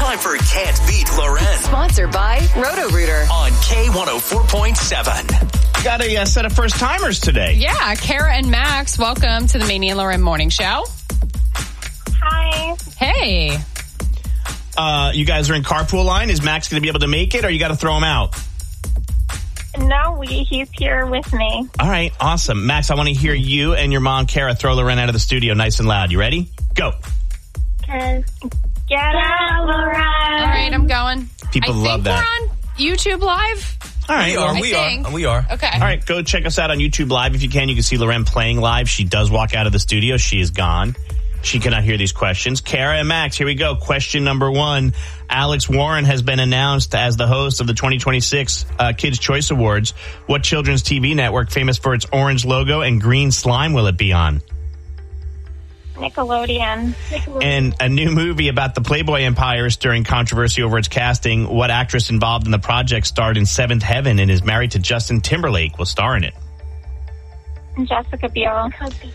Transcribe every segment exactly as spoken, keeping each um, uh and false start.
time for Can't Beat Loren. Sponsored by Roto-Rooter on K one oh four point seven. Got a uh, set of first-timers today. Yeah, Kara and Max, welcome to the Manie and Loren Morning Show. Hi. Hey. Uh, you guys are in carpool line. Is Max going to be able to make it, or you got to throw him out? No, we, he's here with me. All right, awesome. Max, I want to hear you and your mom, Kara, throw Loren out of the studio nice and loud. You ready? Go. Cause get out, Loren. All right, I'm going. People I love think that. we're on YouTube Live. All right. We are. I We think. are. We are. Okay. All right, go check us out on YouTube Live if you can. You can see Loren playing live. She does walk out of the studio. She is gone. She cannot hear these questions. Kara and Max, here we go. Question number one. Alex Warren has been announced as the host of the twenty twenty-six uh, Kids' Choice Awards. What children's T V network, famous for its orange logo and green slime, will it be on? Nickelodeon. Nickelodeon. And a new movie about the Playboy Empire stirring controversy over its casting. What actress involved in the project starred in Seventh Heaven and is married to Justin Timberlake will star in it? Jessica Biel.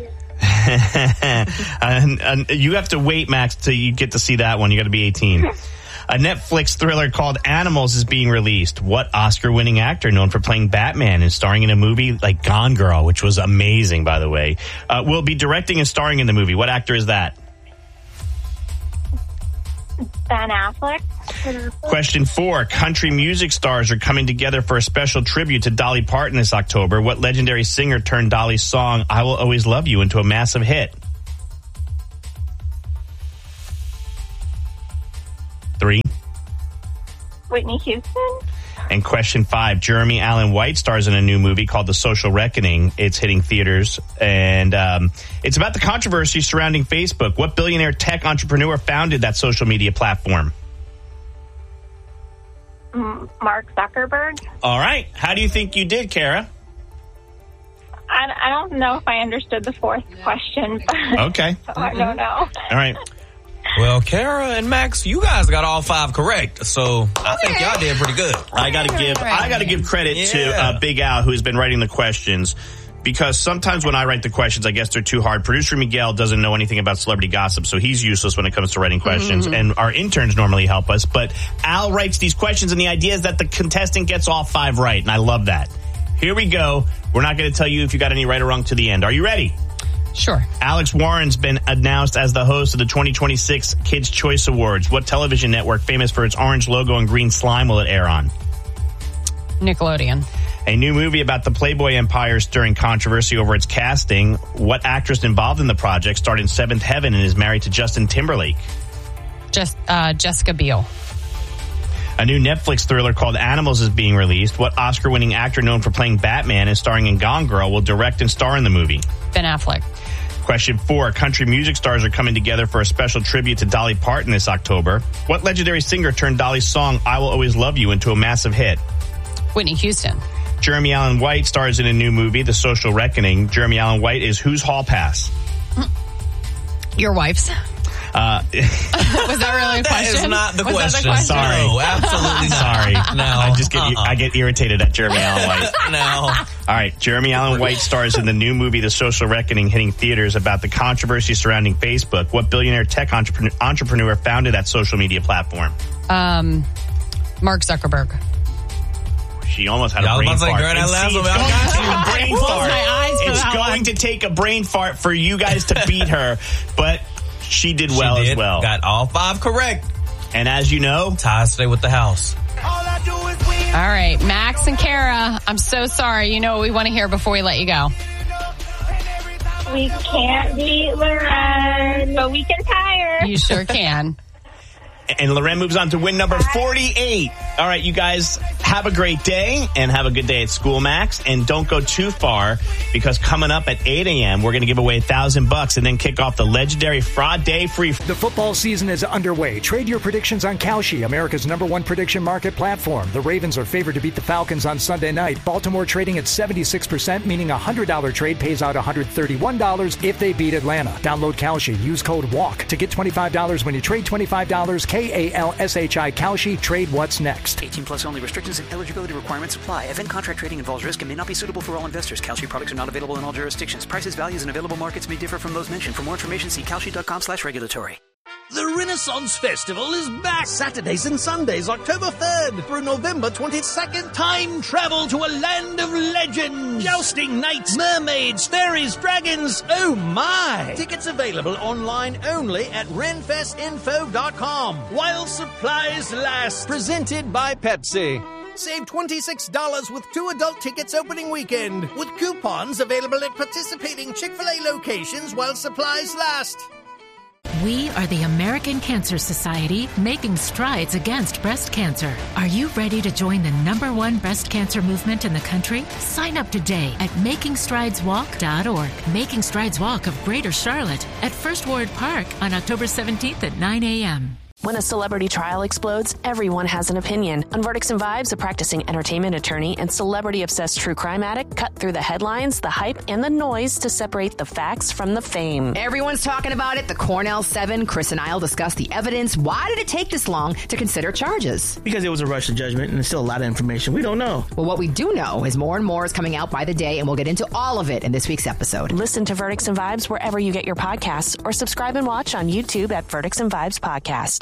and, and you have to wait, Max, till you get to see that one. You got to be eighteen. A Netflix thriller called Animals is being released. What Oscar-winning actor known for playing Batman and starring in a movie like Gone Girl, which was amazing, by the way, uh, will be directing and starring in the movie? What actor is that? Ben Affleck. Question four. Country music stars are coming together for a special tribute to Dolly Parton this October. What legendary singer turned Dolly's song, I Will Always Love You, into a massive hit? Three. Whitney Houston. And question five. Jeremy Allen White stars in a new movie called The Social Reckoning. It's hitting theaters. And um, it's about the controversy surrounding Facebook. What billionaire tech entrepreneur founded that social media platform? Mark Zuckerberg. All right. How do you think you did, Kara? I, I don't know if I understood the fourth question, but Okay. I don't know. All right. Well, Kara and Max, you guys got all five correct, so I think y'all did pretty good. I got to give I got to give credit Yeah. to uh, Big Al, who has been writing the questions, because sometimes when I write the questions, I guess they're too hard. Producer Miguel doesn't know anything about celebrity gossip, so he's useless when it comes to writing questions. Mm-hmm. And our interns normally help us, but Al writes these questions, and the idea is that the contestant gets all five right, and I love that. Here we go. We're not going to tell you if you got any right or wrong to the end. Are you ready? Sure. Alex Warren's been announced as the host of the twenty twenty-six Kids' Choice Awards. What television network, famous for its orange logo and green slime, will it air on? Nickelodeon. A new movie about the Playboy Empire stirring controversy over its casting. What actress involved in the project starred in Seventh Heaven and is married to Justin Timberlake? Just uh, Jessica Biel. A new Netflix thriller called Animals is being released. What Oscar-winning actor known for playing Batman and starring in Gone Girl will direct and star in the movie? Ben Affleck. Question four. Country music stars are coming together for a special tribute to Dolly Parton this October. What legendary singer turned Dolly's song, I Will Always Love You, into a massive hit? Whitney Houston. Jeremy Allen White stars in a new movie, The Social Reckoning. Jeremy Allen White is whose hall pass? Your wife's. Uh, Was that really a question? That is not the Was question. that the question? Sorry. No, absolutely not. Sorry. No. I just get Uh-uh. I get irritated at Jeremy Allen White. No. All right. Jeremy Allen White stars in the new movie, The Social Reckoning, hitting theaters about the controversy surrounding Facebook. What billionaire tech entrepreneur, entrepreneur founded that social media platform? Um, Mark Zuckerberg. She almost had Yeah, I a was brain about to say, fart. girl, that And last see, one, it's I going got to take you. a brain Close fart. my eyes for It's that going one. to take a brain fart for you guys to beat her, but she did well She did. as well. Got all five correct. And as you know, Ties stay with the house. All right, Max and Kara, I'm so sorry. You know what we want to hear before we let you go. We can't beat Loren, but we can tire. You sure can. and Loren moves on to win number forty-eight. All right, you guys have a great day and have a good day at school, Max. And don't go too far, because coming up at eight a.m., we're going to give away a thousand bucks and then kick off the legendary Fraud Day Free. The football season is underway. Trade your predictions on Kalshi, America's number one prediction market platform. The Ravens are favored to beat the Falcons on Sunday night. Baltimore trading at seventy-six percent, meaning a one hundred dollars trade pays out one hundred thirty-one dollars if they beat Atlanta. Download Kalshi. Use code WALK to get twenty-five dollars when you trade twenty-five dollars. K A L S H I Kalshi. Trade what's next. eighteen plus only. Restrictions and eligibility requirements apply. Event contract trading involves risk and may not be suitable for all investors. Kalshi products are not available in all jurisdictions. Prices, values, and available markets may differ from those mentioned. For more information, see kalshi dot com slash regulatory. The Renaissance Festival is back Saturdays and Sundays, October third through November twenty-second. Time travel to a land of legends. Jousting knights, mermaids, fairies, dragons. Oh my! Tickets available online only at renfest info dot com. While supplies last. Presented by Pepsi. Save twenty-six dollars with two adult tickets opening weekend. With coupons available at participating Chick-fil-A locations while supplies last. We are the American Cancer Society, making strides against breast cancer. Are you ready to join the number one breast cancer movement in the country? Sign up today at making strides walk dot org. Making Strides Walk of Greater Charlotte at First Ward Park on October seventeenth at nine a.m. When a celebrity trial explodes, everyone has an opinion. On Verdicts and Vibes, a practicing entertainment attorney and celebrity-obsessed true crime addict cut through the headlines, the hype, and the noise to separate the facts from the fame. Everyone's talking about it. The Cornell Seven. Chris and I'll discuss the evidence. Why did it take this long to consider charges? Because it was a rush to judgment, and there's still a lot of information we don't know. Well, what we do know is more and more is coming out by the day, and we'll get into all of it in this week's episode. Listen to Verdicts and Vibes wherever you get your podcasts, or subscribe and watch on YouTube at Verdicts and Vibes Podcast.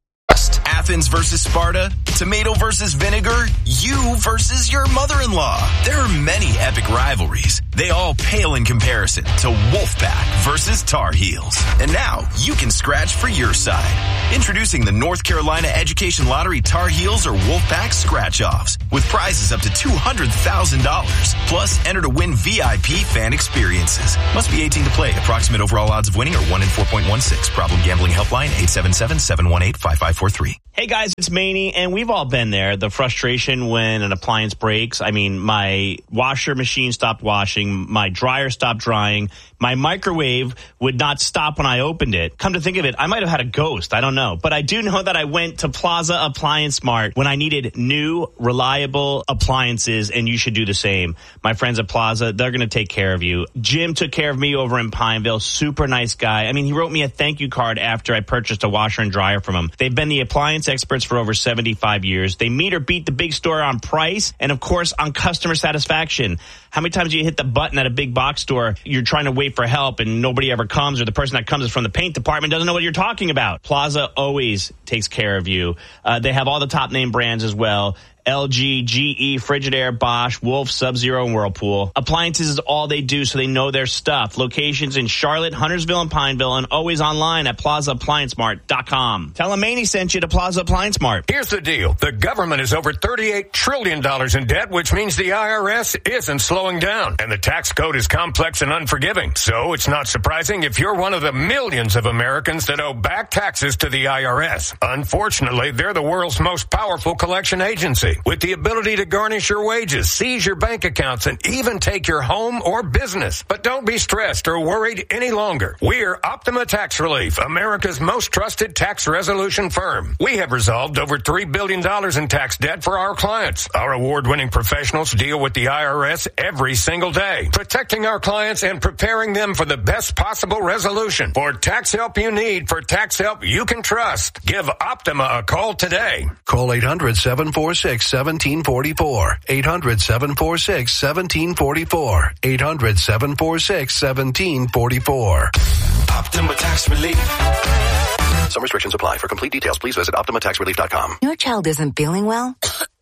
Athens versus Sparta, tomato versus vinegar, you versus your mother-in-law. There are many epic rivalries. They all pale in comparison to Wolfpack versus Tar Heels. And now you can scratch for your side. Introducing the North Carolina Education Lottery Tar Heels or Wolfpack scratch-offs with prizes up to two hundred thousand dollars. Plus, enter to win V I P fan experiences. Must be eighteen to play. Approximate overall odds of winning are one in four point one six. Problem gambling helpline eight seven seven, seven one eight, five five four three. Hey guys, it's Maney, and we've all been there. The frustration when an appliance breaks. I mean, my washer machine stopped washing, my dryer stopped drying, my microwave would not stop when I opened it. Come to think of it, I might have had a ghost. I don't know. But I do know that I went to Plaza Appliance Mart when I needed new, reliable appliances, and you should do the same. My friends at Plaza, they're going to take care of you. Jim took care of me over in Pineville. Super nice guy. I mean, he wrote me a thank you card after I purchased a washer and dryer from him. They've been the appliance experts for over seventy-five years. They meet or beat the big store on price and, of course, on customer satisfaction. How many times do you hit the button at a big box store, you're trying to wait for help and nobody ever comes, or the person that comes is from the paint department, doesn't know what you're talking about? Plaza always takes care of you. Uh, they have all the top name brands as well. L G, G E, Frigidaire, Bosch, Wolf, Sub-Zero, and Whirlpool. Appliances is all they do, so they know their stuff. Locations in Charlotte, Huntersville, and Pineville, and always online at plaza appliance mart dot com. Tell them Maney sent you to Plaza Appliance Mart. Here's the deal. The government is over thirty-eight trillion dollars in debt, which means the I R S isn't slowing down. And the tax code is complex and unforgiving. So it's not surprising if you're one of the millions of Americans that owe back taxes to the I R S. Unfortunately, they're the world's most powerful collection agency, with the ability to garnish your wages, seize your bank accounts, and even take your home or business. But don't be stressed or worried any longer. We're Optima Tax Relief, America's most trusted tax resolution firm. We have resolved over three billion dollars in tax debt for our clients. Our award-winning professionals deal with the I R S every single day, protecting our clients and preparing them for the best possible resolution. For tax help you need, for tax help you can trust, give Optima a call today. Call eight hundred, seven four six, one seven four four. eight hundred, seven four six, one seven four four. eight hundred, seven four six, one seven four four. Optima Tax Relief. Some restrictions apply. For complete details, please visit optima tax relief dot com. Your child isn't feeling well?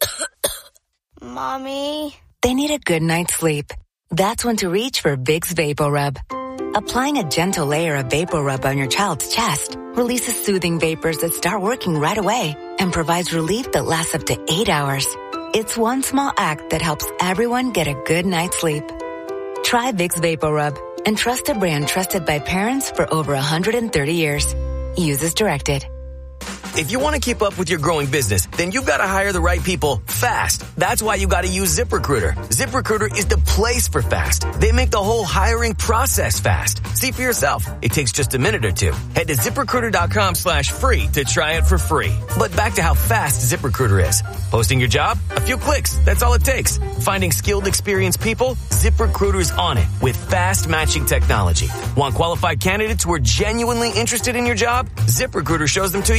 Mommy? They need a good night's sleep. That's when to reach for Vicks VapoRub. Applying a gentle layer of VapoRub on your child's chest releases soothing vapors that start working right away and provides relief that lasts up to eight hours. It's one small act that helps everyone get a good night's sleep. Try Vicks VapoRub and trust a brand trusted by parents for over one hundred thirty years. Use as directed. If you want to keep up with your growing business, then you've got to hire the right people fast. That's why you got to use ZipRecruiter. ZipRecruiter is the place for fast. They make the whole hiring process fast. See for yourself. It takes just a minute or two. Head to ZipRecruiter.com slash free to try it for free. But back to how fast ZipRecruiter is. Posting your job? A few clicks. That's all it takes. Finding skilled, experienced people? ZipRecruiter's on it with fast matching technology. Want qualified candidates who are genuinely interested in your job? ZipRecruiter shows them to you right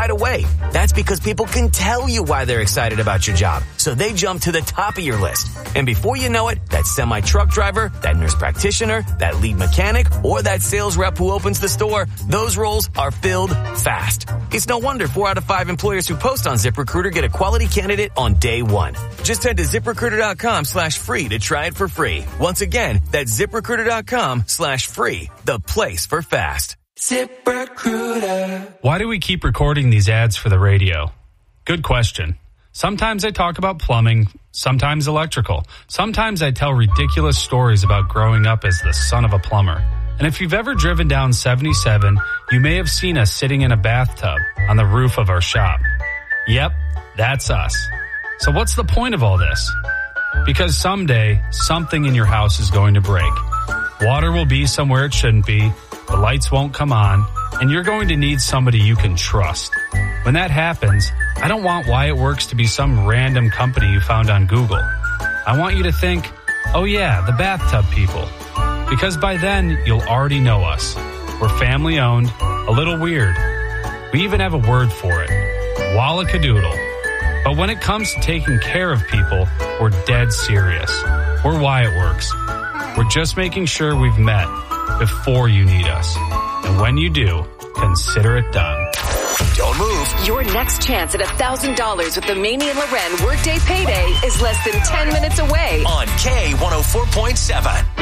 right away. That's because people can tell you why they're excited about your job, so they jump to the top of your list. And before you know it, that semi-truck driver, that nurse practitioner, that lead mechanic, or that sales rep who opens the store, those roles are filled fast. It's no wonder four out of five employers who post on ZipRecruiter get a quality candidate on day one. Just head to ZipRecruiter.com slash free to try it for free. Once again, that's ZipRecruiter.com slash free, the place for fast. ZipRecruiter. Why do we keep recording these ads for the radio? Good question. Sometimes I talk about plumbing, sometimes electrical. Sometimes I tell ridiculous stories about growing up as the son of a plumber. And if you've ever driven down seventy-seven, you may have seen us sitting in a bathtub on the roof of our shop. Yep, that's us. So what's the point of all this? Because someday, something in your house is going to break. Water will be somewhere it shouldn't be, the lights won't come on, and you're going to need somebody you can trust. When that happens, I don't want Why It Works to be some random company you found on Google. I want you to think, oh yeah, the bathtub people. Because by then, you'll already know us. We're family owned, a little weird. We even have a word for it, Wallakadoodle. But when it comes to taking care of people, we're dead serious. We're Why It Works. We're just making sure we've met before you need us. And when you do, consider it done. Don't move. Your next chance at one thousand dollars with the Mamie and Loren Workday Payday is less than ten minutes away on K one oh four point seven.